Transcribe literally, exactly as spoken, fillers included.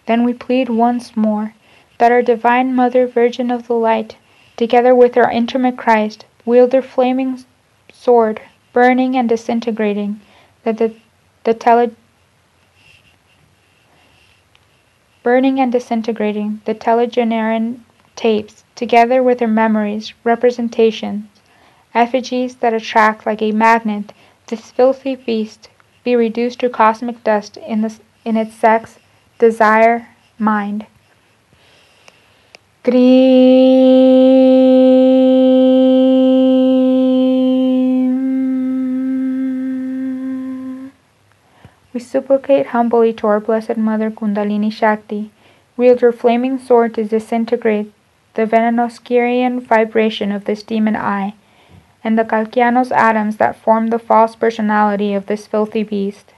Then we plead once more that our Divine Mother, Virgin of the Light, together with our intimate Christ, wield their flaming sword, burning and disintegrating the, the, the tele, burning and disintegrating the telegenerian tapes, together with their memories, representations, effigies that attract like a magnet. This filthy beast be reduced to cosmic dust in, the, in its sex, desire, mind. Grim. We supplicate humbly to our Blessed Mother Kundalini Shakti, wield her flaming sword to disintegrate the venenoscurian vibration of this demon eye, and the calcaneous atoms that form the false personality of this filthy beast.